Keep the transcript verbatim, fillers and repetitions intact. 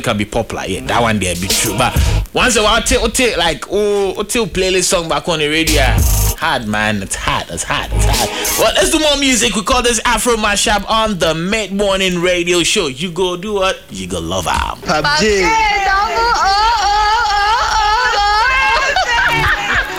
can be popular. Yeah, that one there be true. But once a while, take, take like oh, take playlist song back on the radio. Hard, man. It's hard. It's hard. It's hard. Well, let's do more music. We call this Afro Mashup on the Mid Morning Radio Show. You go do what? You go love her. P U B G.